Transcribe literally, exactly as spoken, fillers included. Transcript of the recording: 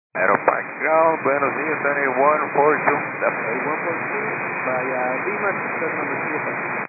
Aeropark Ground, buenos días, Sunny one four two. A one four two by uh, Lima, turn number three.